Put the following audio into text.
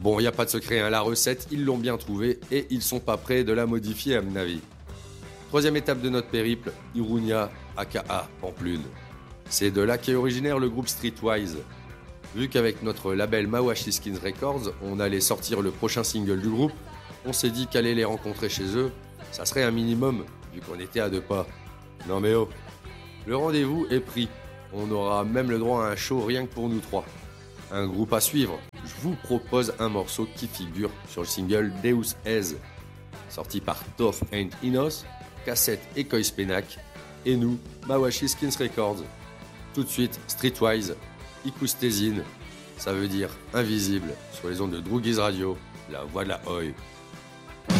Bon, y a pas de secret, hein, la recette, ils l'ont bien trouvée et ils sont pas prêts de la modifier à mon avis. Troisième étape de notre périple, Irunia, aka Pamplune. C'est de là qu'est originaire le groupe Streetwise. Vu qu'avec notre label Mawashi Skins Records, on allait sortir le prochain single du groupe, on s'est dit qu'aller les rencontrer chez eux, ça serait un minimum, vu qu'on était à 2 pas. Non mais oh, le rendez-vous est pris. On aura même le droit à un show rien que pour nous 3. Un groupe à suivre, je vous propose un morceau qui figure sur le single Deus Ez, sorti par Toth and Inos, Cassette et Koispenak, et nous, Mawashi Skins Records. Tout de suite, Streetwise, Ikoustezine, ça veut dire invisible, sur les ondes de Droogies Radio, la voix de la Oi.